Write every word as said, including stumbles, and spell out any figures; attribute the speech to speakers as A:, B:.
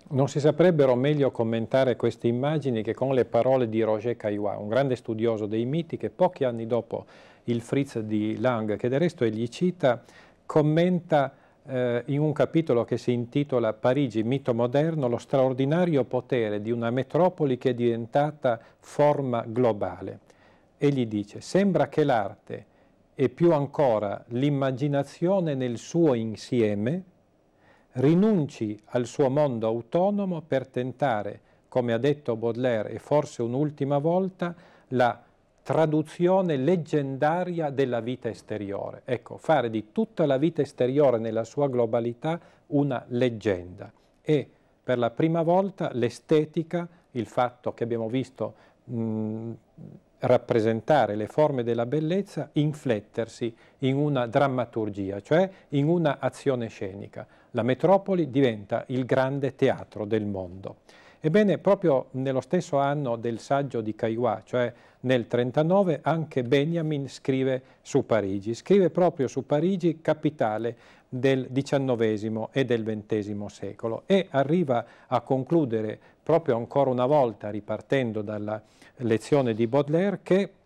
A: Non si saprebbero meglio commentare queste immagini che con le parole di Roger Caillois, un grande studioso dei miti che pochi anni dopo il Fritz di Lang, che del resto egli cita, commenta eh, in un capitolo che si intitola Parigi, mito moderno, lo straordinario potere di una metropoli che è diventata forma globale. Egli dice: sembra che l'arte e più ancora l'immaginazione nel suo insieme rinunci al suo mondo autonomo per tentare, come ha detto Baudelaire e forse un'ultima volta, la traduzione leggendaria della vita esteriore. Ecco, fare di tutta la vita esteriore nella sua globalità una leggenda. E per la prima volta l'estetica, il fatto che abbiamo visto mh, rappresentare le forme della bellezza, inflettersi in una drammaturgia, cioè in una azione scenica. La metropoli diventa il grande teatro del mondo. Ebbene, proprio nello stesso anno del saggio di Caillois, cioè nel trentanove, anche Benjamin scrive su Parigi. Scrive proprio su Parigi, capitale del diciannovesimo e del ventesimo secolo, e arriva a concludere proprio ancora una volta, ripartendo dalla lezione di Baudelaire, che